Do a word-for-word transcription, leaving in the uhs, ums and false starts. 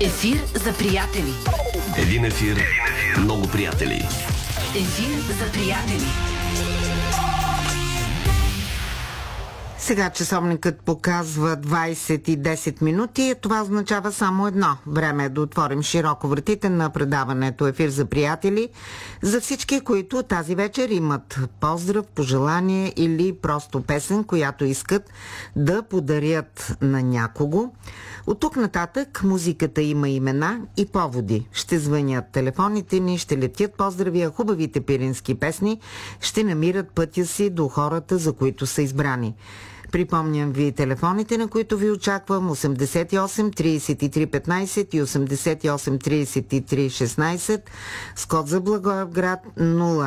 Ефир за приятели. Един ефир, много приятели. Ефир за приятели. Сега часовникът показва двайсет и десет минути. Това означава само едно. Време е да отворим широко вратите на предаването Ефир за приятели за всички, които тази вечер имат поздрав, пожелание или просто песен, която искат да подарят на някого. От тук нататък музиката има имена и поводи. Ще звънят телефоните ни, ще летят поздрави, а хубавите пирински песни ще намират пътя си до хората, за които са избрани. Припомням ви телефоните, на които ви очаквам: осемдесет и осем трийсет и три петнайсет и осемдесет и осем трийсет и три шестнайсет с код за Благоевград нула